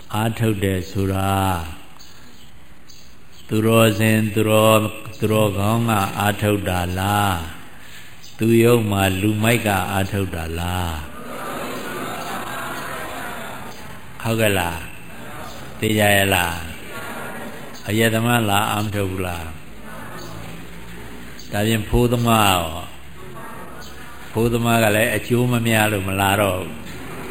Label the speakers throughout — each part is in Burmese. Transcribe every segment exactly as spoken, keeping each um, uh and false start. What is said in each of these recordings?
Speaker 1: အားထုတ်တယ်ဆိုတာသူတော်စင်သူတော်သူတော်ကောင်းကအားထုတ်တာလားသူယုံမှာလူမိုက်ကအားထုတ်တာလားဟုတ်ကဲ့လားသိကြရဲ့လားအယက်သမားလားအားမထုတ်ဘူးလားဒါပြင်ဖိုးသမားရောဖိုးသမားကလည်းအကျိုးမများလို့မလာတော့ဘူး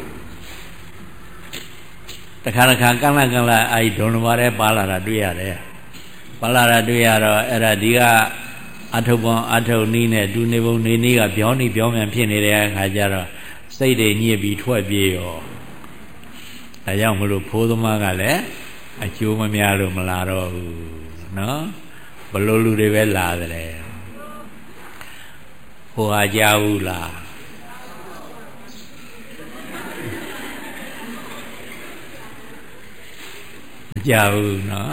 Speaker 1: တခါတခါကန့်လန့်ကန့်လန့်အဲဒီဒုံတစ်ပါးတည်းပါလာတာတွေ့ရတယ်ပါလာတာတွေ့ရတော့အဲ့ဒါဒီကအထုပ်ပေါင်းအထုပ်နီးနဲ့ဒူနေပုံနေနီးကပြောင်းနေပြောင်းပြန်ဖြစ်နေတဲ့အခါကျတော့စိတ်တွေညစ်ပြီးထွက်ပြေးရောဒါကြောင့်မလို့ဖိုးသမားကလည်းအကျိုးမများလို့မလာတော့ဘူးနော်ဘလို့လူတွေပဲလာတယ်ဟိုဟာကြားဘူးလားမကြားဘူးနော်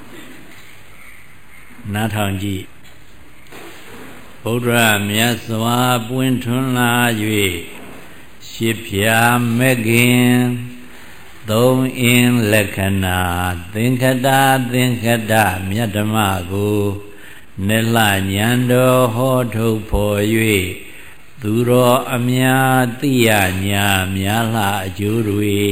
Speaker 1: နားထောင်ကြည့်ဗုဒ္ဓမြတ်စွာပွင့်ထွန်းလာ၍ရှစ်ဖြာမဲ့ခင်သုံးအင်းလက္ခဏာသင်္ခတသင်္ခတမြတ်ဓမ္မကိုနေလညံတော်ဟောထုတ်ဖော်၍သူတော်အများသိရညာများလှအကျိုးတွေ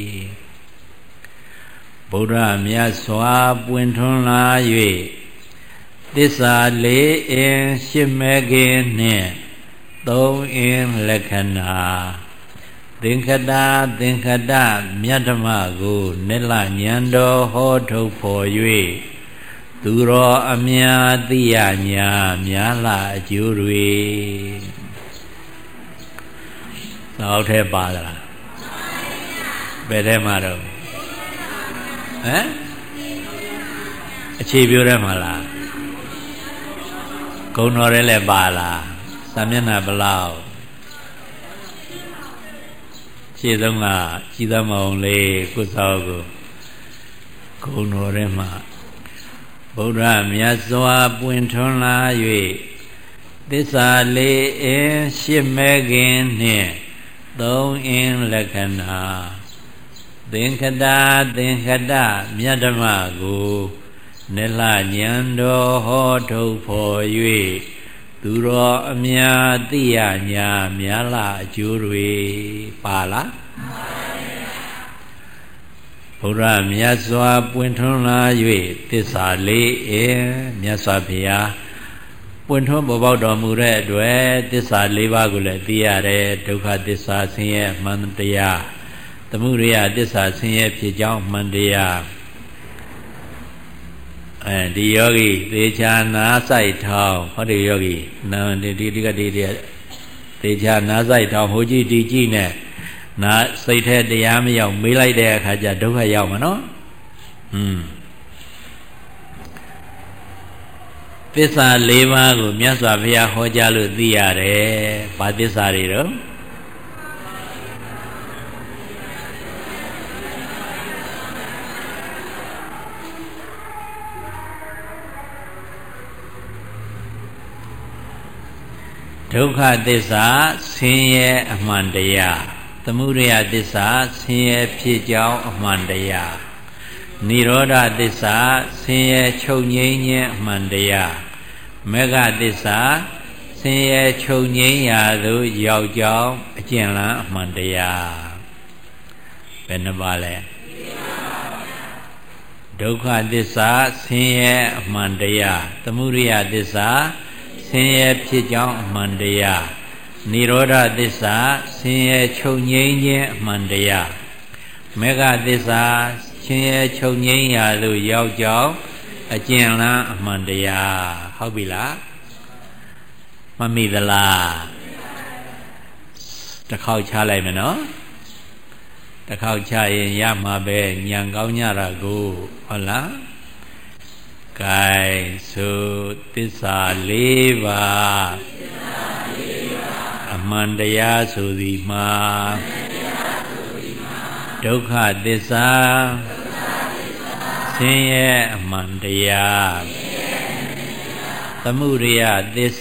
Speaker 1: ဗုဒ္ဓမြတ်စွာပွင့်ထွန်းလာ၍သစ္စာလေးအင်းရှစ်မဲခင်နှင့်သုံးအင်းလက္ခဏာသင်္ခတသင်္ခတမြတ်ဓမ္မကိုနေလညံတော်ဟောထုတ်ဖော်၍သူတော်အများသိရညာများလှအကျိုးတွေသောက်ထဲပါလားဘယ်ထဲမှာတော့ဟမ်အခြေပြိုးထဲမှာလားဂုံတော်ထဲလည်းပါလားစာမျက်နှာဘလောက်ခြေဆုံးကကြည်သမအောင်လေးကုသောကိုဂုံတော်ထဲမှာဗုဒ္ဓမြတ်စွာပွင့်ထွန်းလာ၍သစ္စာလေးအင်းရှစ်မဲခင်နှင့်သုံးအင်းလက္ခဏာသင်္ခတသင်္ခတမြတ်ဓမ္မကိုနေလညံတော်ဟောထုတ်ဖော်၍သူတော်အများသိရညာများလှအကျိုးတွေပါလားဘုရားမြတ်စွာပွင့်ထွန်းလာ၍သစ္စာလေးအင်းမြတ်စွာဘုရားပွင့်ထွန်းပေါ်ပေါက်တော်မူတဲ့အတွက်သစ္စာလေးပါးကိုလည်းသိရတယ်ဒုက္ခသစ္စာဆင်းရဲမှန်တရားသမုဒယသစ္စာဆင်းရဲဖြစ်ကြောင်းမှန်တရားအဲဒီယောဂီသေချာနာဆိုင်ထောင်းဟောဒီယောဂီနာဒီဒီကဒီဒီသေချာနာဆိုင်ထောင်းဟိုကြည့်ဒီကြည့်နဲ့နာစိတ်แท้တရားမရောက်မေးလိုက်တဲ့အခါကျဒုက္ခရောက်မှာနော်ဟွန်းသစ္စာ၄ပါးကိုမြတ်စွာဘုရားဟောကြားလို့သိရတယ်ဘာသစ္စာတွေတော့ဒုက္ခသစ္စာဆင်းရဲအမှန်တရားသမုဒယသစ္စာဆင်းရဲဖြစ်ကြောင်းအမှန်တရားနိရောဓသစ္စာဆင်းရဲချုပ်ငြိမ်းခြင်းအမှန်တရားမေဃသစ္စာဆင်းရဲချုပ်ငြိမ်းရာသို့ရောက်ကြောင်းအကျဉ်းလန်းအမှန်တရားဘယ်နှပါလဲဒုက္ခသစ္စာဆင်းရဲအမှန်တရားသမုဒယသစ္စာဆင်းရဲဖြစ်ကြောင်းအမှန်တရားနိရောဓသစ္စာဆင်းရဲချုပ်ငြိမ်းခြင်းအမှန်တရားမေဃသစ္စာဆင်းရဲချုပ်ငြိမ်းရာသို့ရောက်ကြောင်းအကျဉ်းလန်းအမှန်တရားဟုတ်ပြီလားမမိသလားတစ်ခေါက်ချလိုက်မယ်နော်တစ်ခေါက်ချရင်ရမှာပဲညံကောင်းကြတာကိုဟုတ်လားကဲဆိုသစ္စာလေးပါးအမှန်တရားဆိုသည်မှာဒုက္ခသစ္စာဆင်းရဲအမှန်တရားသမုဒယသစ္